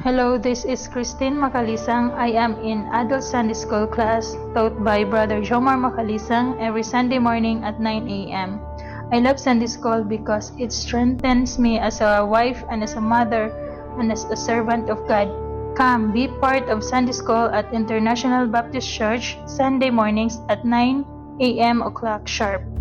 Hello, this is Christine Macalisang. I am in Adult Sunday School class taught by Brother Jomar Macalisang every Sunday morning at 9 a.m. I love Sunday School because it strengthens me as a wife and as a mother and as a servant of God. Come, be part of Sunday School at International Baptist Church Sunday mornings at 9 a.m. o'clock sharp.